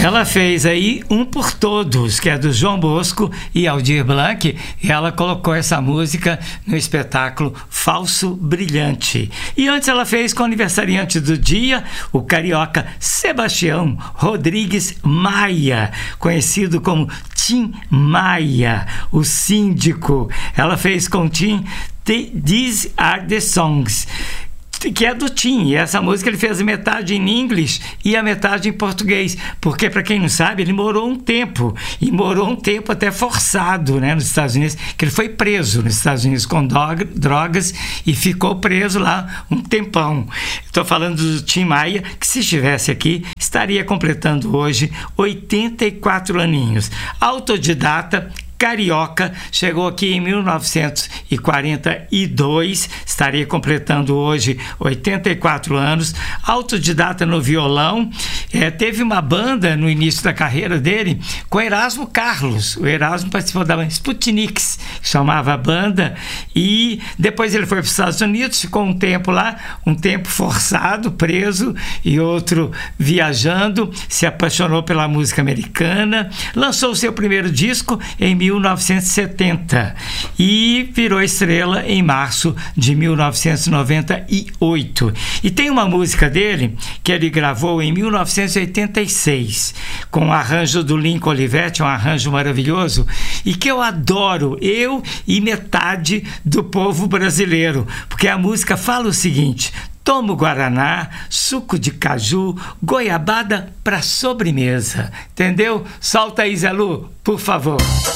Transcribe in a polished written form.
Ela fez aí Um por Todos, que é do João Bosco e Aldir Blanc, e ela colocou essa música no espetáculo Falso Brilhante. E antes ela fez com o aniversariante do dia, o carioca Sebastião Rodrigues Maia, conhecido como Tim Maia, o síndico. Ela fez com Tim These Are The Songs, que é do Tim, e essa música ele fez metade em inglês e a metade em português, porque, para quem não sabe, ele morou um tempo até forçado, né, nos Estados Unidos, que ele foi preso nos Estados Unidos com drogas e ficou preso lá um tempão. Estou falando do Tim Maia, que se estivesse aqui, estaria completando hoje 84 aninhos. Autodidata, carioca, chegou aqui em 1942, estaria completando hoje 84 anos, autodidata no violão, teve uma banda no início da carreira dele com Erasmo Carlos. O Erasmo participou da Sputniks, que chamava a banda, e depois ele foi para os Estados Unidos, ficou um tempo lá, um tempo forçado, preso, e outro viajando, se apaixonou pela música americana, lançou o seu primeiro disco em 1970 e virou estrela em março de 1998. E tem uma música dele que ele gravou em 1986 com o arranjo do Lincoln Olivetti, um arranjo maravilhoso e que eu adoro, eu e metade do povo brasileiro, porque a música fala o seguinte: tomo guaraná, suco de caju, goiabada para sobremesa. Entendeu? Solta aí, Zé Lu, por favor.